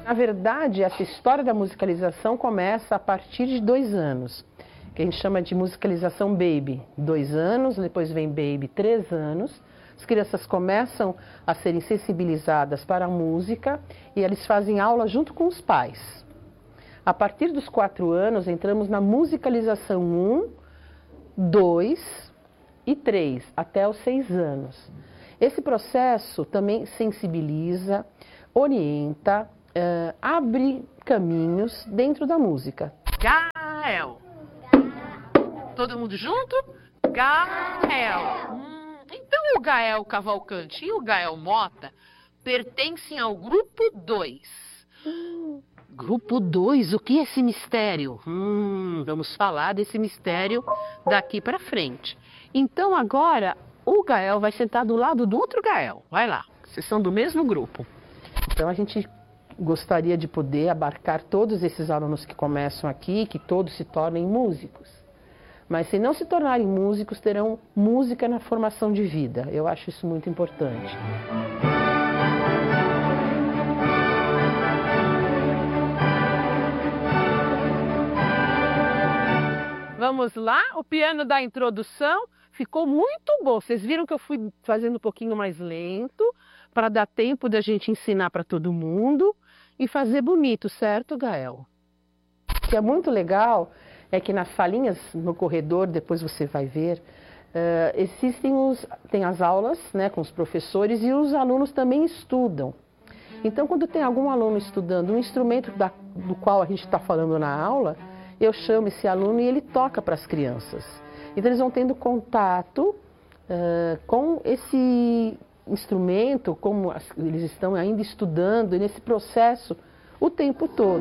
Na verdade, essa história da musicalização começa a partir de 2 anos, que a gente chama de musicalização baby. 2 anos, depois vem baby, 3 anos. As crianças começam a serem sensibilizadas para a música e eles fazem aula junto com os pais. A partir dos 4 anos, entramos na musicalização 1, 2 e 3, até os 6 anos. Esse processo também sensibiliza, orienta, abre caminhos dentro da música. Gael. Todo mundo junto? Gael. Então o Gael Cavalcante e o Gael Mota pertencem ao grupo 2. Grupo 2, o que é esse mistério? Vamos falar desse mistério daqui para frente. Então agora o Gael vai sentar do lado do outro Gael. Vai lá, vocês são do mesmo grupo. Então a gente gostaria de poder abarcar todos esses alunos que começam aqui, que todos se tornem músicos. Mas se não se tornarem músicos, terão música na formação de vida. Eu acho isso muito importante. Vamos lá, o piano da introdução ficou muito bom. Vocês viram que eu fui fazendo um pouquinho mais lento, para dar tempo da gente ensinar para todo mundo e fazer bonito, certo, Gael? O que é muito legal é que nas salinhas no corredor, depois você vai ver, tem as aulas, né, com os professores, e os alunos também estudam. Então, quando tem algum aluno estudando um instrumento do qual a gente está falando na aula, eu chamo esse aluno e ele toca para as crianças. Então eles vão tendo contato com esse instrumento, como eles estão ainda estudando, e nesse processo o tempo todo.